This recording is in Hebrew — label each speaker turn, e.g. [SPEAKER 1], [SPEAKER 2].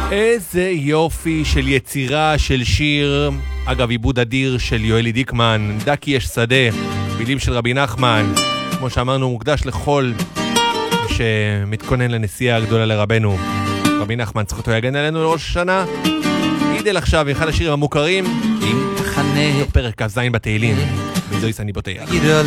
[SPEAKER 1] איזה יופי של יצירה של שיר, אגב עיבוד אדיר של יואלי דיקמן, דקי יש שדה, מילים של רבי נחמן, כמו שאמרנו מוקדש לכל שמתכונן לנסיעה הגדולה לרבנו רבי נחמן, זכותו יגן עלינו לראש השנה. עידל עכשיו, אחד השירים המוכרים, פרק כ"ז בתהילים, וזוהי סני בוטיה.